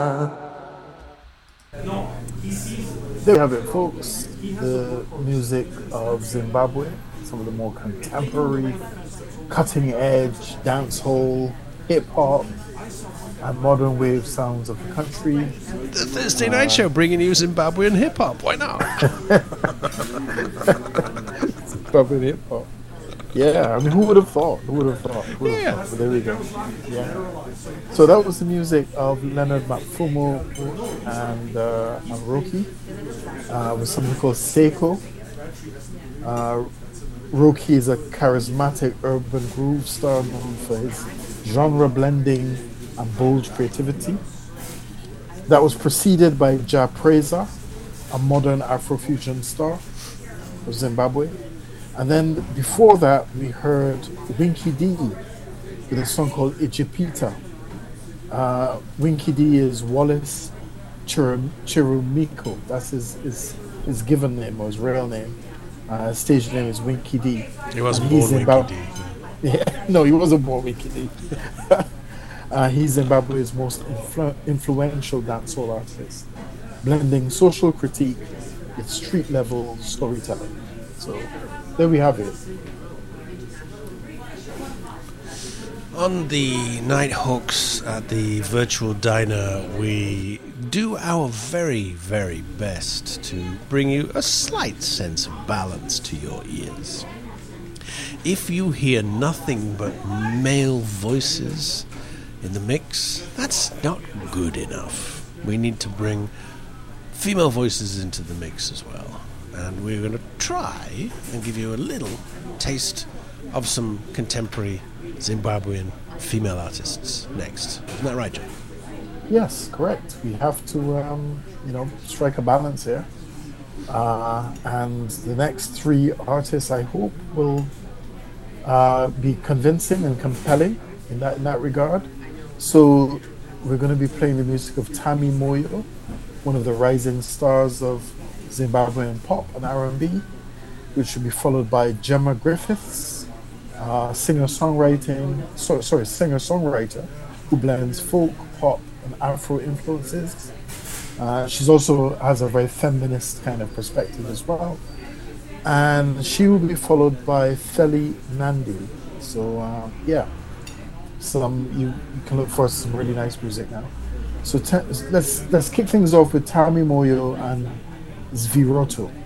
There we have it, folks. The music of Zimbabwe, some of the more contemporary, cutting edge, dancehall, hip hop, and modern wave sounds of the country. The Thursday night show bringing you Zimbabwean hip hop. Why not? Zimbabwean hip hop. Yeah, I mean, who would have thought? Who would have thought? But there we go. Yeah. So that was the music of Leonard Matfumo and Roki, with something called Seiko. Roki is a charismatic urban groove star known for his genre blending and bold creativity. That was preceded by Ja Preza, a modern Afrofusion star of Zimbabwe. And then before that, we heard Winky D with a song called Ijipita. Winky D is Wallace Chirumiko. That's his given name or his real name. His stage name is Winky D. He wasn't born Winky D. Yeah, no, he wasn't born Winky D. He's Zimbabwe's most influential dancehall artist, blending social critique with street-level storytelling. So there we have it. On the night hooks at the virtual diner, we do our very, very best to bring you a slight sense of balance to your ears. If you hear nothing but male voices in the mix, that's not good enough. We need to bring female voices into the mix as well. And we're going to try and give you a little taste of some contemporary Zimbabwean female artists next. Isn't that right, John? Yes, correct. We have to, strike a balance here. And the next three artists, I hope, will be convincing and compelling in that regard. So we're going to be playing the music of Tammy Moyo, one of the rising stars of Zimbabwean pop and R&B, which will be followed by Gemma Griffiths, singer-songwriter who blends folk, pop, and Afro influences. She's also has a very feminist kind of perspective as well. And she will be followed by Feli Nandi. So you can look for some really nice music now. So let's kick things off with Tammy Moyo and Zviroto.